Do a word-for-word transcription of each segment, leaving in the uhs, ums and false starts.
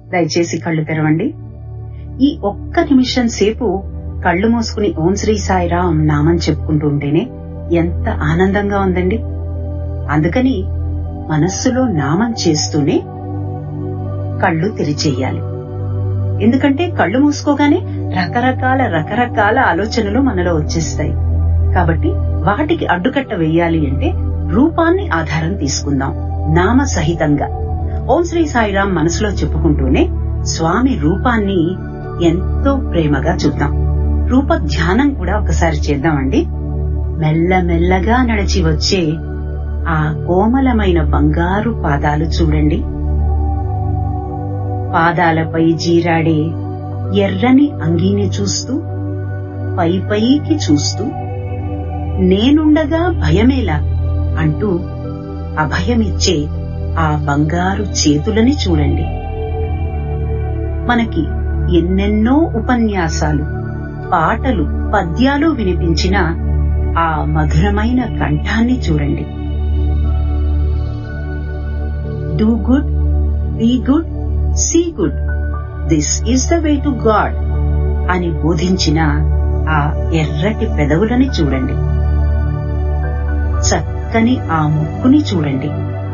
దయచేసి కళ్ళు తెరవండి. ఈ ఒక్క నిమిషం సేపు కళ్ళు మూసుకుని ఓం శ్రీ సాయిరాం నామం చెప్పుకుంటూ ఉంటేనే ఎంత ఆనందంగా ఉందండి. అందుకని మనస్సులో నామం చేస్తూనే కళ్ళు తెరిచేయాలి. ఎందుకంటే కళ్ళు మూసుకోగానే రకరకాల రకరకాల ఆలోచనలు మనలో వచ్చేస్తాయి. కాబట్టి వాటికి అడ్డుకట్ట వేయాలి అంటే రూపాన్ని ఆధారం తీసుకుందాం. నామ సహితంగా ఓం శ్రీ సాయిరాం మనసులో చెప్పుకుంటూనే స్వామి రూపాన్ని ఎంతో ప్రేమగా చూద్దాం. రూప ధ్యానం కూడా ఒకసారి చేద్దామండి. మెల్లమెల్లగా నడిచి వచ్చే ఆ కోమలమైన బంగారు పాదాలు చూడండి. పాదాలపై జీరాడే ఎర్రని అంగీని చూస్తూ పై పైకి చూస్తూ నేనుండగా భయమేలా అంటూ అభయమిచ్చే ఆ బంగారు చేతులని చూడండి. మనకి ఎన్నెన్నో ఉపన్యాసాలు, పాటలు, పద్యాలు వినిపించిన ఆ మధురమైన కంఠాన్ని చూడండి. Do good, be good, see good, this is the way to God అని బోధించిన ఆ ఎర్రటి పెదవులని చూడండి. చక్కని ఆ ముక్కుని చూడండి.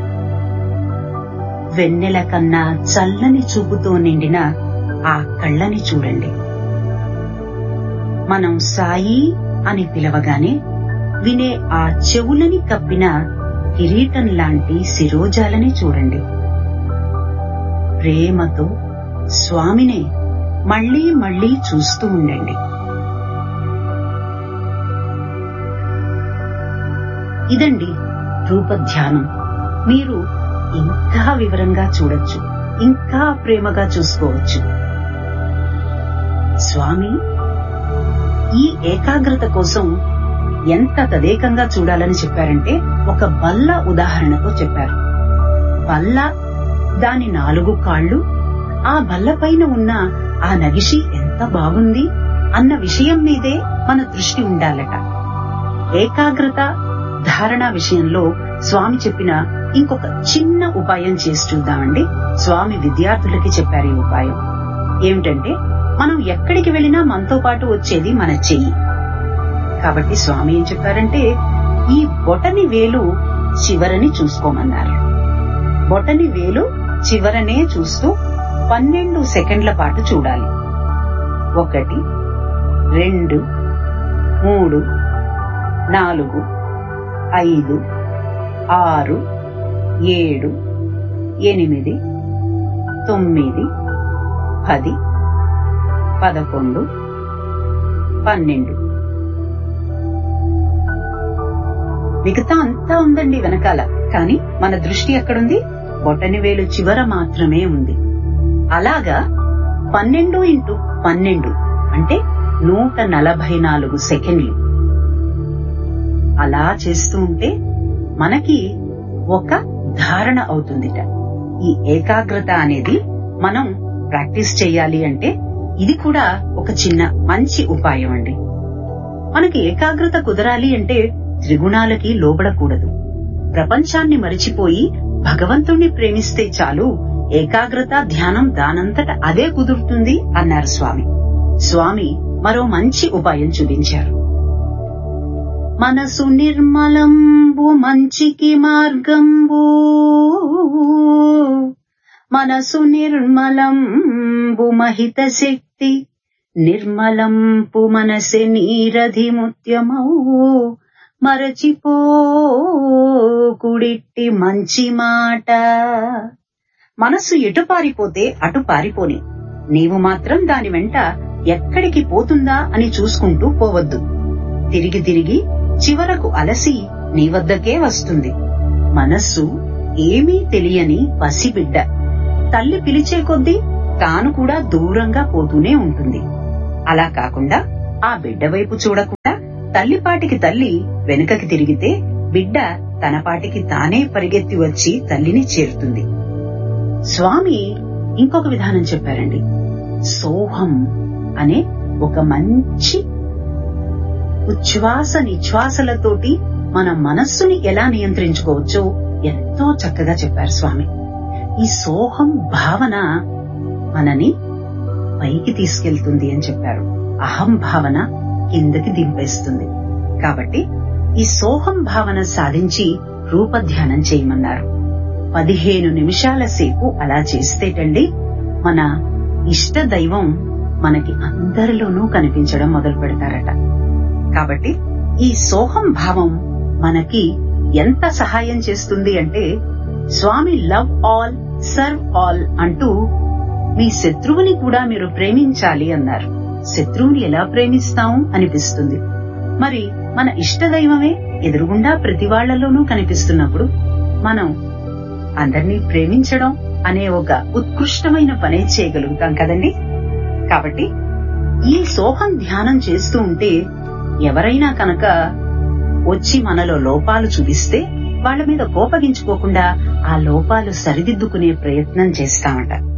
వెన్నెల కన్నా చల్లని చూపుతో నిండిన ఆ కళ్ళని చూడండి. మనం సాయి అని పిలవగానే వినే ఆ చెవులని కప్పిన కిరీటం లాంటి శిరోజాలని చూడండి. ప్రేమతో స్వామినే మళ్లీ మళ్లీ చూస్తూ ఉండండి. ఇదండి రూపధ్యానం. మీరు ఇంకా వివరంగా చూడొచ్చు, ఇంకా ప్రేమగా చూసుకోవచ్చు. స్వామి ఈ ఏకాగ్రత కోసం ఎంత తదేకంగా చూడాలని చెప్పారంటే ఒక బల్ల ఉదాహరణతో చెప్పారు. బల్ల, దాని నాలుగు కాళ్లు, ఆ బల్ల పైన ఉన్న ఆ నగిషి ఎంత బాగుంది అన్న విషయం మీదే మన దృష్టి ఉండాలట. ఏకాగ్రత ధారణ విషయంలో స్వామి చెప్పిన ఇంకొక చిన్న ఉపాయం చేసి చూద్దామండి. స్వామి విద్యార్థులకి చెప్పారు ఈ ఉపాయం. ఏమిటంటే మనం ఎక్కడికి వెళ్ళినా మనతో పాటు వచ్చేది మన చెయ్యి. కాబట్టి స్వామి ఏం చెప్పారంటే ఈ బొటని వేలు చివరని చూసుకోమన్నారు. బొటని వేలు చివరనే చూస్తూ పన్నెండు సెకండ్ల పాటు చూడాలి. ఒకటి, రెండు, మూడు, నాలుగు, ఐదు, ఆరు, ఏడు, ఎనిమిది, తొమ్మిది, పది, పదకొండు, పన్నెండు. మిగతా అంతా ఉందండి వెనకాల, కానీ మన దృష్టి ఎక్కడుంది? బొటని వేలు చివర మాత్రమే ఉంది. అలాగా పన్నెండు ఇంటూ పన్నెండు అంటే నూట నలభై నాలుగు సెకండ్లు. అలా చేస్తూ ఉంటే మనకి ఒక ధారణ అవుతుందిట. ఈ ఏకాగ్రత అనేది మనం ప్రాక్టీస్ చేయాలి అంటే ఇది కూడా ఒక చిన్న మంచి ఉపాయం అండి. మనకి ఏకాగ్రత కుదరాలి అంటే త్రిగుణాలకి లోబడకూడదు. ప్రపంచాన్ని మరిచిపోయి భగవంతుణ్ణి ప్రేమిస్తే చాలు, ఏకాగ్రత ధ్యానం దానంతట అదే కుదురుతుంది అన్నారు స్వామి. స్వామి మరో మంచి ఉపాయం చూపించారు. మనసు నిర్మలంబు మంచికి మార్గంబు, మనసు నిర్మలంబు మహిత శక్తి, నిర్మలంపు మనసె నీరధి ముత్యమౌ, మరచిపో కుడిట్టి మంచి మాట. మనస్సు ఎటు పారిపోతే అటు పారిపోని, నీవు మాత్రం దాని వెంట ఎక్కడికి పోతుందా అని చూసుకుంటూ పోవద్దు. తిరిగి తిరిగి చివరకు అలసి నీ వద్దకే వస్తుంది. మనస్సు ఏమీ తెలియని పసిబిడ్డ. తల్లి పిలిచే కొద్దీ తాను కూడా దూరంగా పోతూనే ఉంటుంది. అలా కాకుండా ఆ బిడ్డ వైపు చూడకుండా తల్లిపాటికి తల్లి వెనుకకి తిరిగితే బిడ్డ తనపాటికి తానే పరిగెత్తి వచ్చి తల్లిని చేరుతుంది. స్వామి ఇంకొక విధానం చెప్పారండి. సోహం అనే ఒక మంచి ఉచ్ఛ్వాస నిశ్వాసలతోటి మన మనస్సుని ఎలా నియంత్రించుకోవచ్చో ఎంతో చక్కగా చెప్పారు స్వామి. ఈ సోహం భావన మనని పైకి తీసుకెళ్తుంది అని చెప్పారు. అహం భావన కిందకి దింపేస్తుంది. కాబట్టి ఈ సోహం భావన సాధించి రూపధ్యానం చేయమన్నారు. పదిహేను నిమిషాల సేపు అలా చేస్తేటండి మన ఇష్ట దైవం మనకి అందరిలోనూ కనిపించడం మొదలు పెడతారట. కాబట్టి ఈ సోహం భావం మనకి ఎంత సహాయం చేస్తుంది అంటే, స్వామి లవ్ ఆల్ సర్వ్ ఆల్ అంటూ మీ శత్రువుని కూడా మీరు ప్రేమించాలి అన్నారు. శత్రువుని ఎలా ప్రేమిస్తాం అనిపిస్తుంది. మరి మన ఇష్టదైవమే ఎదురుగుండా ప్రతి వాళ్లలోనూ కనిపిస్తున్నప్పుడు మనం అందరినీ ప్రేమించడం అనే ఒక ఉత్కృష్టమైన పనే చేయగలుగుతాం కదండి. కాబట్టి ఈ సోహం ధ్యానం చేస్తూ ఉంటే ఎవరైనా కనుక వచ్చి మనలో లోపాలు చూపిస్తే వాళ్ల మీద కోపగించుకోకుండా ఆ లోపాలు సరిదిద్దుకునే ప్రయత్నం చేస్తామట.